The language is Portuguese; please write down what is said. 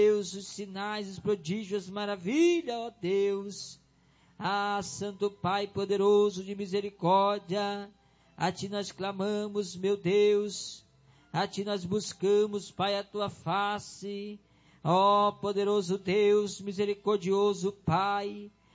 Deus, os sinais, os prodígios, as maravilhas, ó Deus. Ah, Santo Pai poderoso de misericórdia, a Ti nós clamamos, meu Deus, a Ti nós buscamos, Pai, a Tua face. Ó poderoso Deus, misericordioso Pai,